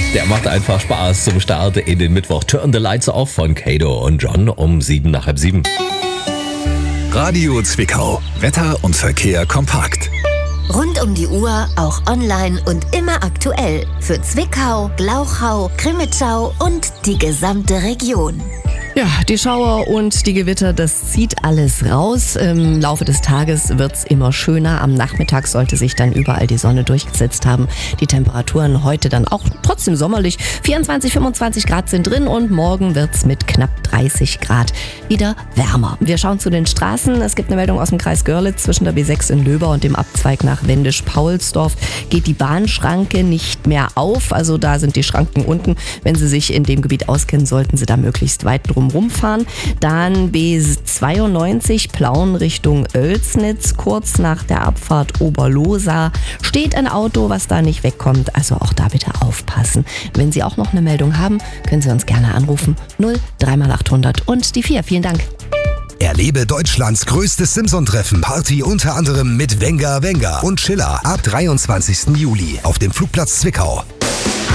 Der macht einfach Spaß zum Start in den Mittwoch. Turn the Lights Off von Kato und John um 7 nach halb 7. Radio Zwickau. Wetter und Verkehr kompakt. Rund um die Uhr, auch online und immer aktuell. Für Zwickau, Glauchau, Crimmitschau und die gesamte Region. Ja, die Schauer und die Gewitter, das zieht alles raus. Im Laufe des Tages wird's immer schöner. Am Nachmittag sollte sich dann überall die Sonne durchgesetzt haben. Die Temperaturen heute dann auch trotzdem sommerlich. 24, 25 Grad sind drin und morgen wird's mit knapp 30 Grad wieder wärmer. Wir schauen zu den Straßen. Es gibt eine Meldung aus dem Kreis Görlitz. Zwischen der B6 in Löber und dem Abzweig nach Wendisch-Paulsdorf geht die Bahnschranke nicht mehr auf. Also da sind die Schranken unten. Wenn Sie sich in dem Gebiet auskennen, sollten Sie da möglichst weit drum rumfahren. Dann B92 Plauen Richtung Oelsnitz. Kurz nach der Abfahrt Oberlosa steht ein Auto, was da nicht wegkommt. Also auch da bitte aufpassen. Wenn Sie auch noch eine Meldung haben, können Sie uns gerne anrufen. 0 3x800 und die 4. Vielen Dank. Erlebe Deutschlands größtes Simson-Treffen. Party unter anderem mit Wenger und Schiller ab 23. Juli auf dem Flugplatz Zwickau.